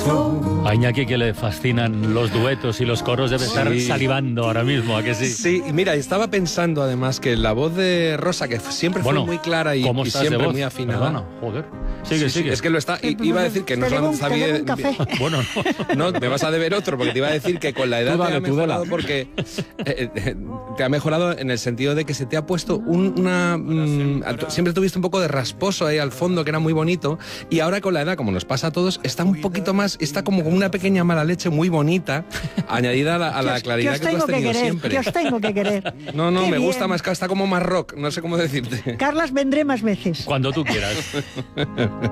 A Iñaki, que le fascinan los duetos y los coros, debe estar salivando ahora mismo, ¿a que sí? Sí, y mira, estaba pensando además que la voz de Rosa, que siempre fue muy clara y siempre muy afinada. Perdona, joder. Sigue. Es que lo está. Iba a decir que no solamente sabía. Bueno, no, me vas a deber otro, porque te iba a decir que con la edad te ha mejorado, porque te ha mejorado en el sentido de que se te ha puesto siempre tuviste un poco de rasposo ahí al fondo, que era muy bonito, y ahora con la edad, como nos pasa a todos, está un poquito más, está como una pequeña mala leche muy bonita, añadida a la claridad que tú has tenido siempre. Que os tengo que querer. No, me gusta más, está como más rock, no sé cómo decirte. Carlas, vendré más veces. cuando tú quieras.